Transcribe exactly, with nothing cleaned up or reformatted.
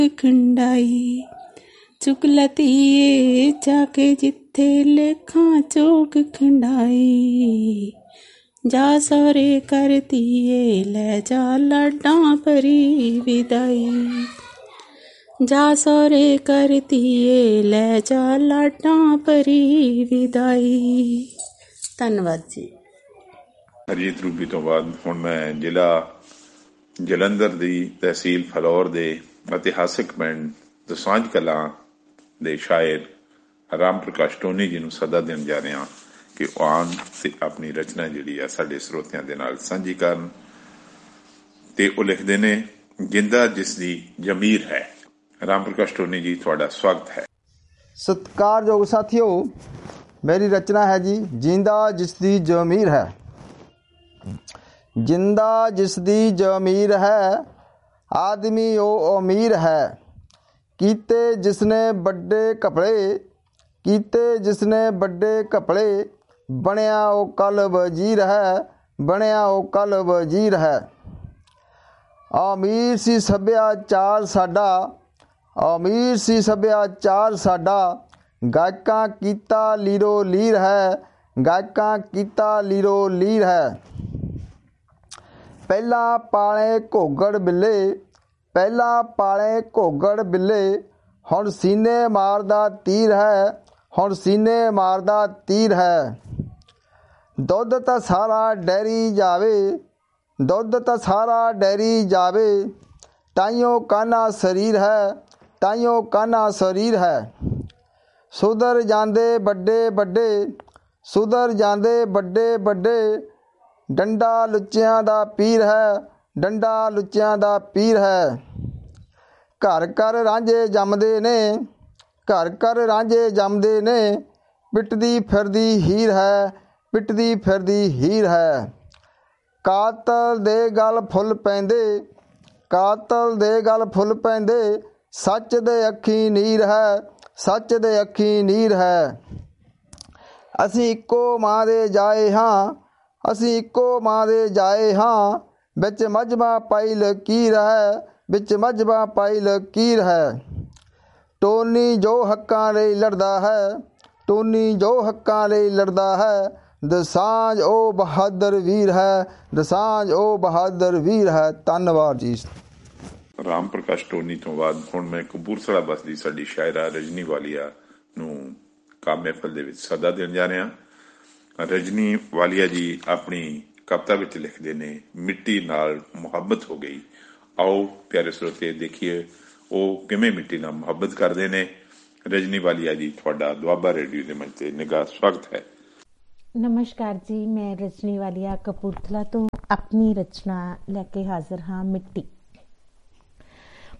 ਖੰਡਾਈ ਚੁੱਕ ਲਤੀਏ ਜਾ ਕੇ ਜਿੱਥੇ ਲੇਖਾਂ ਚੋਕ ਖੰਡਾਈ ਜਾ ਸਹੁਰੇ ਕਰਤੀਏ ਲੈ ਜਾ ਲਾਡਾਂ ਭਰੀ ਵਿਦਾਈ ਜਾ ਸਹੁਰੇ ਕਰਤੀਏ ਲੈ ਜਾ ਲਾਡਾਂ ਭਰੀ ਵਿਦਾਈ। ਧੰਨਵਾਦ ਜੀ। ਹਰਜੀਤ ਰੂਬੀ ਤੋਂ ਬਾਅਦ ਹੁਣ ਮੈਂ ਜ਼ਿਲ੍ਹਾ ਜਲੰਧਰ ਦੀ ਤਹਿਸੀਲ ਫਲੌਰ ਦੇ ਇਤਿਹਾਸਿਕ ਪਿੰਡ ਦਸਾਂਝ ਕਲਾਂ ਦੇ ਸ਼ਾਇਰ ਰਾਮ ਪ੍ਰਕਾਸ਼ ਟੋਨੀ ਜੀ ਨੂੰ ਸੱਦਾ ਦੇਣ ਜਾ ਰਿਹਾ ਕਿ ਉਹ ਆਉਣ ਤੇ ਆਪਣੀ ਰਚਨਾ ਜਿਹੜੀ ਆ ਸਾਡੇ ਸਰੋਤਿਆਂ ਦੇ ਨਾਲ ਸਾਂਝੀ ਕਰਨ। ਤੇ ਉਹ ਲਿਖਦੇ ਨੇ, ਜਿੰਦਾ ਜਿਸ ਦੀ ਜ਼ਮੀਰ ਹੈ। ਰਾਮ ਪ੍ਰਕਾਸ਼ ਟੋਨੀ ਜੀ, ਤੁਹਾਡਾ ਸਵਾਗਤ ਹੈ। ਸਤਿਕਾਰਯੋਗ ਸਾਥੀਓ, ਮੇਰੀ ਰਚਨਾ ਹੈ ਜੀ ਜਿੰਦਾ ਜਿਸ ਦੀ ਜ਼ਮੀਰ ਹੈ। ਜਿੰਦਾ ਜਿਸ ਦੀ ਜ਼ਮੀਰ ਹੈ, ਆਦਮੀ ਉਹ ਅਮੀਰ ਹੈ। ਕੀਤੇ ਜਿਸਨੇ ਵੱਡੇ ਕਪੜੇ, ਕੀਤੇ ਜਿਸਨੇ ਵੱਡੇ ਕਪੜੇ, ਬਣਿਆ ਉਹ ਕੱਲ ਵਜ਼ੀਰ ਹੈ, ਬਣਿਆ ਉਹ ਕੱਲ ਵਜ਼ੀਰ ਹੈ। ਅਮੀਰ ਸੀ ਸੱਭਿਆਚਾਰ ਸਾਡਾ, ਅਮੀਰ ਸੀ ਸੱਭਿਆਚਾਰ ਸਾਡਾ, ਗਾਇਕਾਂ ਕੀਤਾ ਲੀਰੋ ਲੀਰ ਹੈ, ਗਾਇਕਾਂ ਕੀਤਾ ਲੀਰੋ ਲੀਰ ਹੈ। ਪਹਿਲਾਂ ਪਾਲੇ ਘੋਗੜ ਬਿੱਲੇ, ਪਹਿਲਾਂ ਪਾਲੇ ਘੋਗੜ ਬਿੱਲੇ, ਹੁਣ ਸੀਨੇ ਮਾਰਦਾ ਤੀਰ ਹੈ, ਹੁਣ ਸੀਨੇ ਮਾਰਦਾ ਤੀਰ ਹੈ। ਦੁੱਧ ਤਾਂ ਸਾਰਾ ਡੈਰੀ ਜਾਵੇ, ਦੁੱਧ ਤਾਂ ਸਾਰਾ ਡੈਰੀ ਜਾਵੇ, ਤਾਈਓ ਕਾਨਾ ਸਰੀਰ ਹੈ, ਤਾਈਓ ਕਾਨਾ ਸਰੀਰ ਹੈ। ਸੁਧਰ ਜਾਂਦੇ ਵੱਡੇ ਵੱਡੇ, ਸੁਧਰ ਜਾਂਦੇ ਵੱਡੇ ਵੱਡੇ, ਡੰਡਾ ਲੁੱਚਿਆਂ ਦਾ ਪੀਰ ਹੈ, ਡੰਡਾ ਲੁੱਚਿਆਂ ਦਾ ਪੀਰ ਹੈ। ਘਰ ਘਰ ਰਾਂਝੇ ਜੰਮਦੇ ਨੇ, ਘਰ ਘਰ ਰਾਂਝੇ ਜੰਮਦੇ ਨੇ, ਪਿੱਟਦੀ ਫਿਰਦੀ ਹੀਰ ਹੈ, ਪਿੱਟਦੀ ਫਿਰਦੀ ਹੀਰ ਹੈ। ਕਾਤਲ ਦੇ ਗਲ ਫੁੱਲ ਪੈਂਦੇ, ਕਾਤਲ ਦੇ ਗਲ ਫੁੱਲ ਪੈਂਦੇ, ਸੱਚ ਦੇ ਅੱਖੀਂ ਨੀਰ ਹੈ, ਸੱਚ ਦੇ ਅੱਖੀਂ ਨੀਰ ਹੈ। ਅਸੀਂ ਇੱਕੋ ਮਾਂ ਦੇ ਜਾਏ ਹਾਂ, ਅਸੀਂ ਇੱਕੋ ਮਾਂ ਦੇ ਜਾਏ ਹਾਂ, ਵਿੱਚ ਮਜ਼੍ਹਬਾਂ ਪਾਈ ਲਕੀਰ ਹੈ, ਵਿੱਚ ਮਜ਼੍ਹਬਾਂ ਪਾਈ ਲਕੀਰ ਹੈ। ਟੋਨੀ ਜੋ ਹੱਕਾਂ ਲਈ ਲੜਦਾ ਹੈ, ਟੋਨੀ ਜੋ ਹੱਕਾਂ ਲਈ ਲੜਦਾ ਹੈ, ਦਸਾਂਝ ਉਹ ਬਹਾਦਰ ਵੀਰ ਹੈ, ਦਸਾਂਝ ਉਹ ਬਹਾਦਰ ਵੀਰ ਹੈ। ਧੰਨਵਾਦ ਜੀ। ਰਾਮ ਪ੍ਰਕਾਸ਼ ਟੋਨੀ ਤੋਂ ਬਾਅਦ ਹੁਣ ਮੈਂ ਕਪੂਰਥਲਾ ਬਸਦੀ ਸਾਡੀ ਸ਼ਾਇਰਾ ਰਜਨੀ ਵਾਲੀਆ ਨੂੰ ਕਾਮ ਮਹਿਫਲ ਦੇ ਵਿੱਚ ਸੱਦਾ ਦੇਣ ਜਾ ਰਿਹਾ। ਰਜਨੀ ਵਾਲੀਆ ਜੀ ਆਪਣੀ ਕਵਿਤਾ ਵਿੱਚ ਲਿਖਦੇ ਨੇ, ਮਿੱਟੀ ਨਾਲ ਮੁਹੱਬਤ ਹੋ ਗਈ। ਆਓ ਪਿਆਰੇ ਸਰੋਤੇ ਦੇਖੀਏ ਉਹ ਕਿਵੇਂ ਮਿੱਟੀ ਨਾਲ ਮੁਹੱਬਤ ਕਰਦੇ ਨੇ। ਰਜਨੀ ਵਾਲੀਆ ਜੀ, ਤੁਹਾਡਾ ਦੁਆਬਾ ਰੇਡੀਓ ਦੇ ਮੰਚ ਤੇ ਨਿੱਘਾ ਸਵਾਗਤ ਹੈ। ਨਮਸਕਾਰ ਜੀ, ਮੈਂ ਰਜਨੀ ਵਾਲੀਆ ਕਪੂਰਥਲਾ ਤੋਂ ਆਪਣੀ ਰਚਨਾ ਲੈ ਕੇ ਹਾਜ਼ਰ ਹਾਂ, ਮਿੱਟੀ।